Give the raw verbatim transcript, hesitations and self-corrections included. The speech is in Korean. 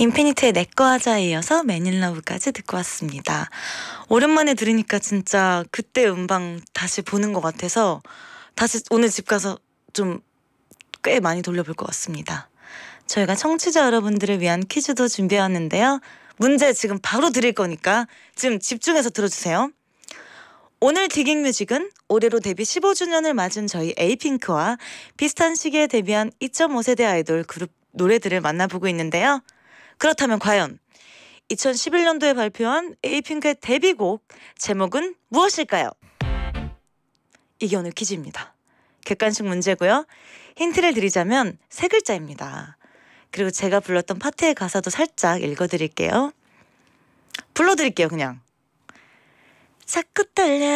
인피니트의 내꺼 하자에 이어서 맨인러브까지 듣고 왔습니다. 오랜만에 들으니까 진짜 그때 음방 다시 보는 것 같아서 다시 오늘 집 가서 좀 꽤 많이 돌려볼 것 같습니다. 저희가 청취자 여러분들을 위한 퀴즈도 준비해왔는데요. 문제 지금 바로 드릴 거니까 지금 집중해서 들어주세요. 오늘 디깅뮤직은 올해로 데뷔 십오 주년을 맞은 저희 에이핑크와 비슷한 시기에 데뷔한 이 점 오 세대 아이돌 그룹 노래들을 만나보고 있는데요. 그렇다면 과연 이천십일 년도에 발표한 에이핑크의 데뷔곡 제목은 무엇일까요? 이게 오늘 퀴즈입니다. 객관식 문제고요. 힌트를 드리자면 세 글자입니다. 그리고 제가 불렀던 파트의 가사도 살짝 읽어드릴게요. 불러드릴게요 그냥. 자꾸 떨려